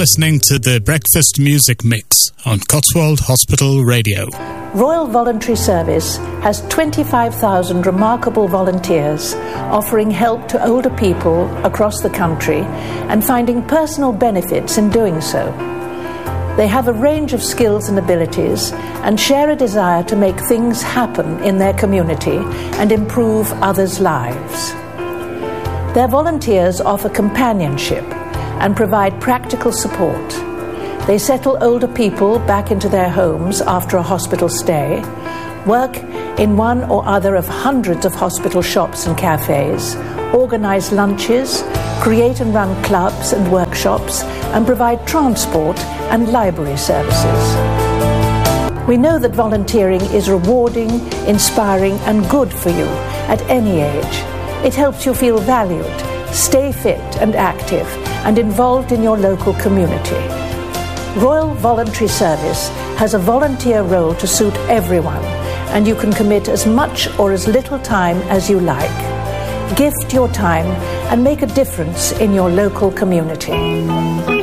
listening to the Breakfast Music Mix on Cotswold Hospital Radio. Royal Voluntary Service has 25,000 remarkable volunteers offering help to older people across the country and finding personal benefits in doing so. They have a range of skills and abilities and share a desire to make things happen in their community and improve others' lives. Their volunteers offer companionship and provide practical support. They settle older people back into their homes after a hospital stay, work in one or other of hundreds of hospital shops and cafes, organise lunches, create and run clubs and workshops, and provide transport and library services. We know that volunteering is rewarding, inspiring, and good for you at any age. It helps you feel valued, stay fit and active, and involved in your local community. Royal Voluntary Service has a volunteer role to suit everyone, and you can commit as much or as little time as you like. Gift your time and make a difference in your local community.